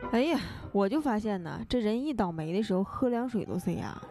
哎呀，我就发现呢，这人一倒霉的时候，喝凉水都塞牙。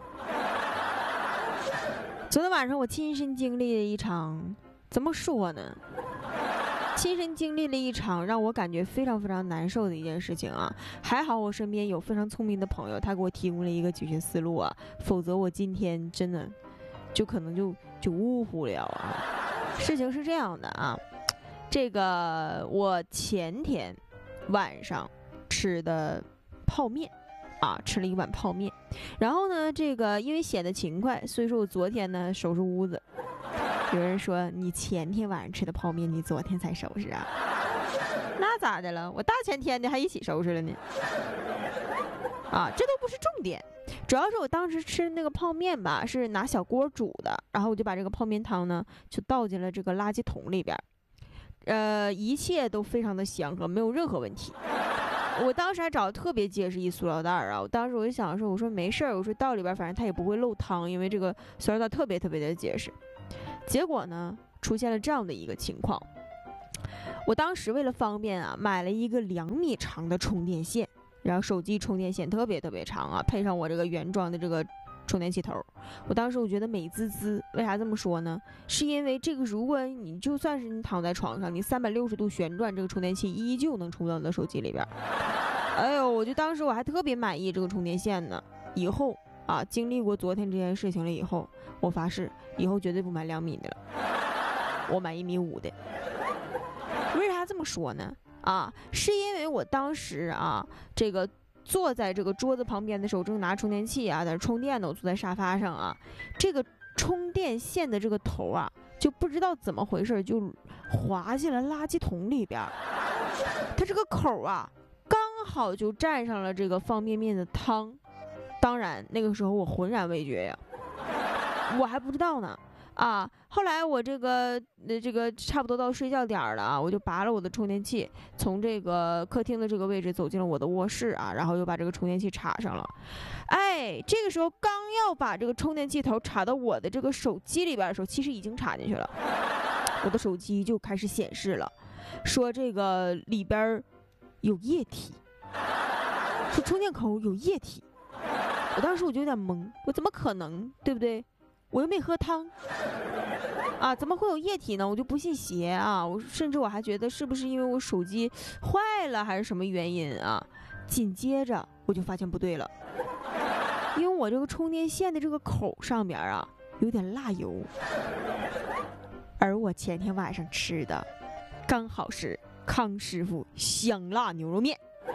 昨天晚上我亲身经历了一场，怎么说呢？亲身经历了一场让我感觉非常非常难受的一件事情啊！还好我身边有非常聪明的朋友，他给我提供了一个解决思路啊，否则我今天真的就可能就呜呼了啊！事情是这样的啊，这个我前天晚上吃的泡面啊，吃了一碗泡面，然后呢，这个因为显得勤快，所以说我昨天呢收拾屋子。有人说你前天晚上吃的泡面，你昨天才收拾啊？那咋的了？我大前天的还一起收拾了呢。啊，这都不是重点，主要是我当时吃那个泡面吧，是拿小锅煮的，然后我就把这个泡面汤呢就倒进了这个垃圾桶里边，一切都非常的祥和，没有任何问题。我当时还找特别结实一塑料袋啊，我当时我就想说，我说没事儿，我说倒里边反正它也不会漏汤，因为这个塑料袋特别特别的结实。结果呢，出现了这样的一个情况，我当时为了方便啊，买了一个2米长的充电线，然后手机充电线特别特别长啊，配上我这个原装的这个充电器头。我当时我觉得美滋滋，为啥这么说呢？是因为这个，如果你就算是你躺在床上，你360度旋转，这个充电器依旧能充到你的手机里边。哎呦，我就当时我还特别满意这个充电线呢。以后啊，经历过昨天这件事情了以后，我发誓以后绝对不买2米的了，我买1.5米的。为啥这么说呢？啊，是因为我当时啊，这个坐在这个桌子旁边的时候，正拿充电器啊在这充电呢，我坐在沙发上啊，这个充电线的这个头啊，就不知道怎么回事就滑进了垃圾桶里边，它这个口啊刚好就沾上了这个方便面的汤。当然那个时候我浑然未觉呀，我还不知道呢啊！后来我这个差不多到睡觉点了啊，我就拔了我的充电器，从这个客厅的这个位置走进了我的卧室啊，然后又把这个充电器插上了。哎，这个时候刚要把这个充电器头插到我的这个手机里边的时候，其实已经插进去了，我的手机就开始显示了，说这个里边有液体，说充电口有液体。我当时我就有点懵，我怎么可能，对不对？我又没喝汤啊，怎么会有液体呢？我就不信邪啊！我甚至我还觉得是不是因为我手机坏了还是什么原因啊？紧接着我就发现不对了，因为我这个充电线的这个口上边啊有点辣油，而我前天晚上吃的刚好是康师傅香辣牛肉面。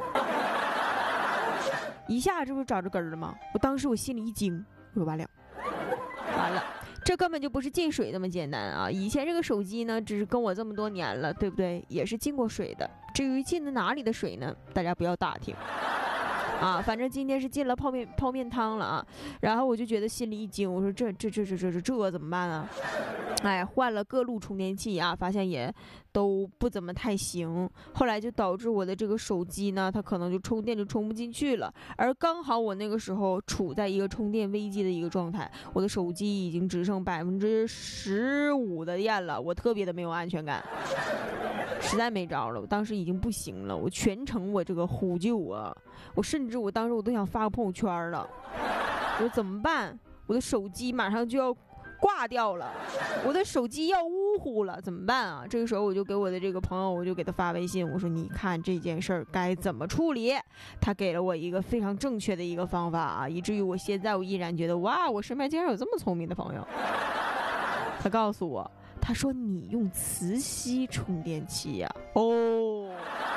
一下这不是找着根儿了吗？我当时我心里一惊，我说完了，这根本就不是进水那么简单啊！以前这个手机呢，只是跟我这么多年了，对不对？也是进过水的。至于进的哪里的水呢？大家不要打听啊！反正今天是进了泡面汤了啊！然后我就觉得心里一惊，我说这怎么办啊？哎，换了各路充电器啊，发现也都不怎么太行。后来就导致我的这个手机呢，它可能就充电就充不进去了。而刚好我那个时候处在一个充电危机的一个状态，我的手机已经只剩15%的电了，我特别的没有安全感，实在没招了。我当时已经不行了，我全程我这个呼救啊，我甚至我当时我都想发个朋友圈了，我说怎么办？我的手机马上就要挂掉了，我的手机要呜呼了，怎么办啊？这个时候我就给我的这个朋友，我就给他发微信，我说你看这件事儿该怎么处理？他给了我一个非常正确的一个方法啊，以至于我现在我依然觉得哇，我身边竟然有这么聪明的朋友。他告诉我，他说你用磁吸充电器呀，哦，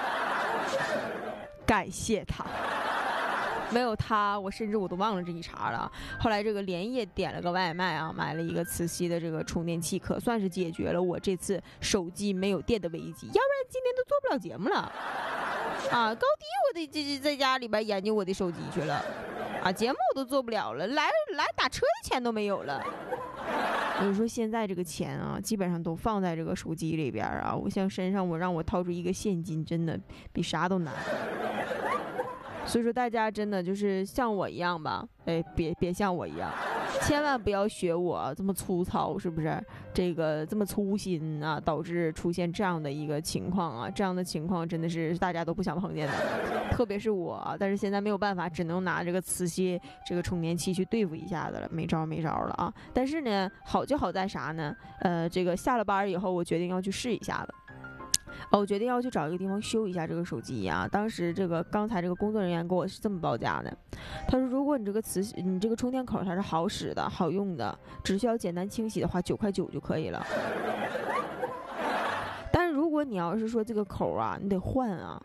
感谢他。没有他，我甚至我都忘了这一茬了。后来这个连夜点了个外卖啊，买了一个磁吸的这个充电器，可算是解决了我这次手机没有电的危机，要不然今天都做不了节目了啊！高低我得这在家里边研究我的手机去了啊，节目我都做不了了，来打车的钱都没有了。我就说现在这个钱啊，基本上都放在这个手机里边啊，我像身上我让我掏出一个现金，真的比啥都难。所以说大家真的就是像我一样吧，哎，别像我一样， 千万不要学我这么粗糙，是不是？这个这么粗心啊，导致出现这样的一个情况啊，这样的情况真的是大家都不想碰见的，特别是我。但是现在没有办法，只能拿这个磁吸这个充电器去对付一下子了，没招了啊。但是呢，好就好在啥呢？这个下了班以后，我决定要去试一下子。我决定要去找一个地方修一下这个手机啊。当时刚才这个工作人员给我是这么报价的，他说如果你这个充电口它是好使的好用的，只需要简单清洗的话，9.9块就可以了。但是如果你要是说这个口啊你得换啊，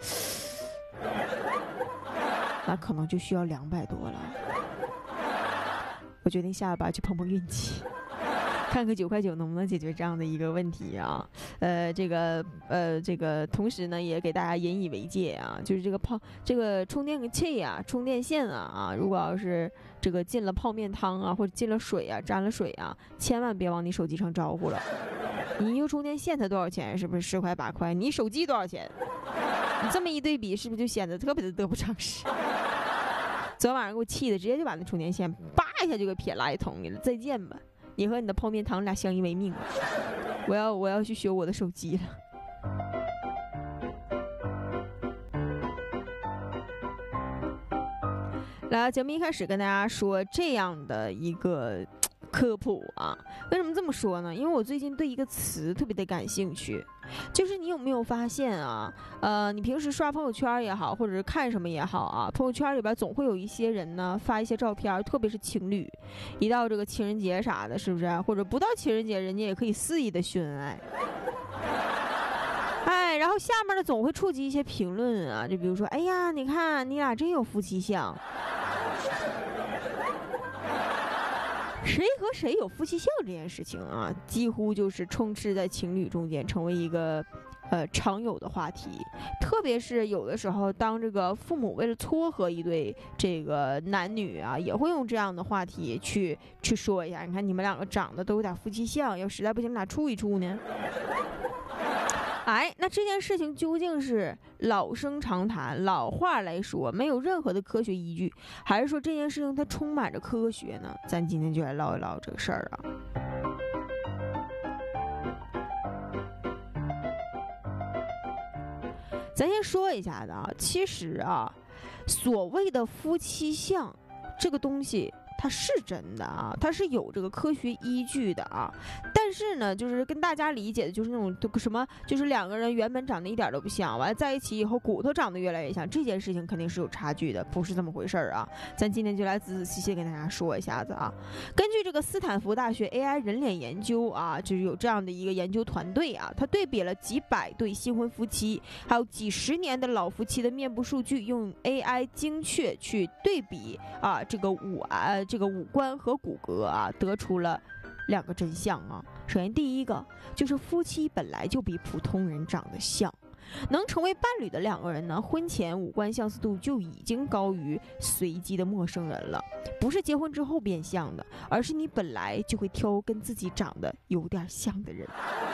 那可能就需要200多了。我决定下了班去碰碰运气，看看9.9块能不能解决这样的一个问题啊。这个同时呢也给大家引以为戒啊，就是这个充电器啊、充电线啊，如果要是这个进了泡面汤啊，或者进了水啊、沾了水啊，千万别往你手机上招呼了。你一个充电线它多少钱？是不是10块8块？你手机多少钱？你这么一对比，是不是就显得特别的得不偿失？昨天晚上给我气的，直接就把那充电线叭一下就给撇垃圾桶里了。再见吧，你和你的泡面糖俩相依为命。我要去修我的手机了。来，节目一开始跟大家说这样的一个科普啊，为什么这么说呢？因为我最近对一个词特别的感兴趣，就是你有没有发现啊？你平时刷朋友圈也好，或者是看什么也好啊，朋友圈里边总会有一些人呢发一些照片，特别是情侣，一到这个情人节啥的，是不是？或者不到情人节，人家也可以肆意的秀恩爱。哎，然后下面呢总会触及一些评论啊，就比如说，哎呀，你看你俩真有夫妻相。谁和谁有夫妻相这件事情啊，几乎就是充斥在情侣中间，成为一个常有的话题。特别是有的时候，当这个父母为了撮合一对这个男女啊，也会用这样的话题去说一下，你看你们两个长得都有点夫妻相，要实在不行，俩处一处呢。哎，那这件事情究竟是老生常谈，老话来说，没有任何的科学依据，还是说这件事情它充满着科学呢？咱今天就来唠一唠这个事儿啊。咱先说一下子啊，其实啊，所谓的夫妻相这个东西，它是真的啊，它是有这个科学依据的啊。但是呢，就是跟大家理解的就是那种什么，就是两个人原本长得一点都不像，完了在一起以后骨头长得越来越像，这件事情肯定是有差距的，不是这么回事儿啊。咱今天就来仔仔细细跟大家说一下子啊。根据这个斯坦福大学 AI 人脸研究啊，就是有这样的一个研究团队啊，他对比了几百对新婚夫妻，还有几十年的老夫妻的面部数据，用 AI 精确去对比啊这个五官和骨骼啊，得出了2个真相啊。首先第一个就是夫妻本来就比普通人长得像，能成为伴侣的2个人呢，婚前五官相似度就已经高于随机的陌生人了，不是结婚之后变像的，而是你本来就会挑跟自己长得有点像的人。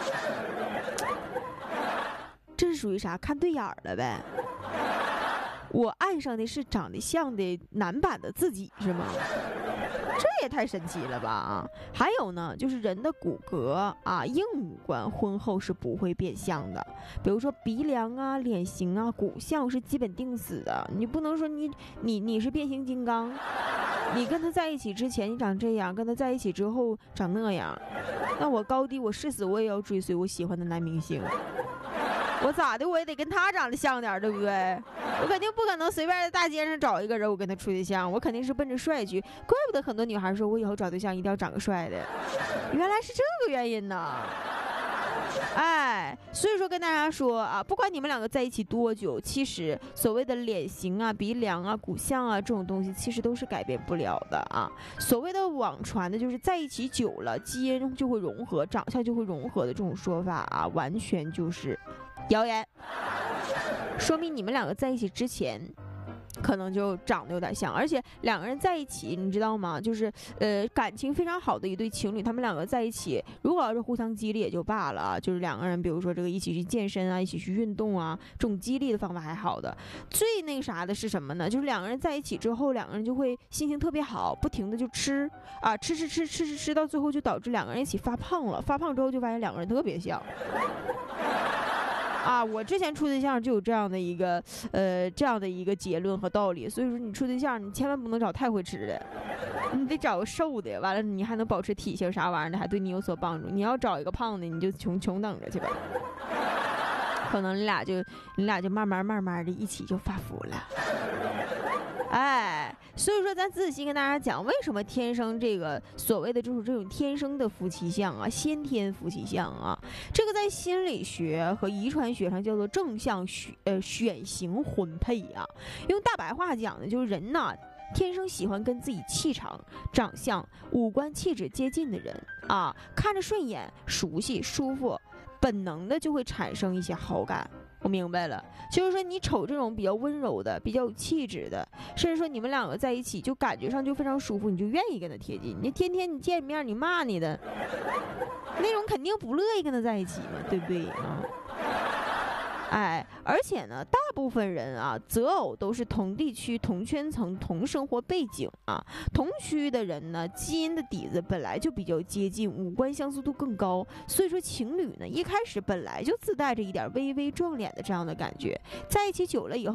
这是属于啥？看对眼了呗。我爱上的是长得像的男版的自己，是吗？这也太神奇了吧啊！还有呢，就是人的骨骼啊、硬五官婚后是不会变相的，比如说鼻梁啊、脸型啊、骨相是基本定死的。你不能说你是变形金刚，你跟他在一起之前你长这样，跟他在一起之后长那样，那我高低我誓死我也要追随我喜欢的男明星。我咋的我也得跟他长得像点，对不对？我肯定不可能随便在大街上找一个人我跟他处对象，我肯定是奔着帅去。怪不得很多女孩说我以后找对象一定要长个帅的，原来是这个原因呢。哎，所以说跟大家说啊，不管你们2个在一起多久，其实所谓的脸型啊、鼻梁啊、骨相啊这种东西，其实都是改变不了的啊。所谓的网传的就是在一起久了，基因就会融合，长相就会融合的这种说法啊，完全就是谣言。说明你们2个在一起之前可能就长得有点像。而且两个人在一起，你知道吗？就是感情非常好的一对情侣，他们两个在一起，如果要是互相激励也就罢了啊，就是两个人比如说这个一起去健身啊，一起去运动啊，这种激励的方法还好的。最那个啥的是什么呢？就是两个人在一起之后，两个人就会心情特别好，不停的就吃啊，吃，到最后就导致两个人一起发胖了。发胖之后就发现两个人特别像。啊，我之前处对象就有这样的一个结论和道理，所以说你处对象你千万不能找太会吃的，你得找个瘦的，完了你还能保持体型啥玩意儿的，还对你有所帮助。你要找一个胖的，你就穷等着去吧，可能你俩就慢慢的一起就发福了。哎，所以说咱仔细跟大家讲，为什么天生这个所谓的就是这种天生的夫妻相啊，先天夫妻相啊，这个在心理学和遗传学上叫做正向选型婚配啊。用大白话讲呢，就是人呐天生喜欢跟自己气场、长相、五官气质接近的人啊，看着顺眼、熟悉、舒服，本能的就会产生一些好感。我明白了，就是说你瞅这种比较温柔的、比较有气质的，甚至说你们两个在一起就感觉上就非常舒服，你就愿意跟他贴近。你天天你见面你骂你的那种，肯定不乐意跟他在一起嘛，对不对啊？哎，而且呢，大部分人啊，择偶都是同地区、同圈层、同生活背景啊，同区域的人呢，基因的底子本来就比较接近，五官相似度更高，所以说情侣呢，一开始本来就自带着一点微微撞脸的这样的感觉，在一起久了以后。